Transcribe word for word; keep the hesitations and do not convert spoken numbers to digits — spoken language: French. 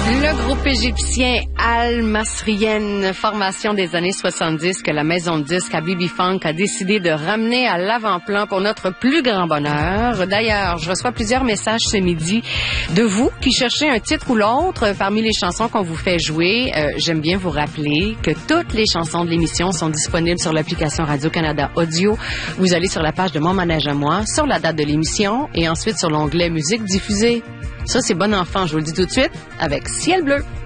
Le groupe égyptien Al-Masriyen, formation des années soixante-dix, que la maison de disques Habibi Funk a décidé de ramener à l'avant-plan pour notre plus grand bonheur. D'ailleurs, je reçois plusieurs messages ce midi de vous qui cherchez un titre ou l'autre parmi les chansons qu'on vous fait jouer. Euh, j'aime bien vous rappeler que toutes les chansons de l'émission sont disponibles sur l'application Radio-Canada Audio. Vous allez sur la page de Mon Manège à moi, sur la date de l'émission et ensuite sur l'onglet Musique diffusée. Ça, c'est bon enfant, je vous le dis tout de suite, avec Ciel bleu.